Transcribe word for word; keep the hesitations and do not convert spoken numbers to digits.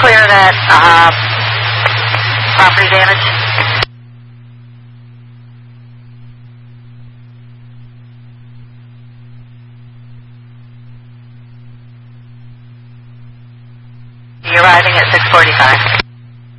clear that uh, property damage? You're arriving at six forty-five.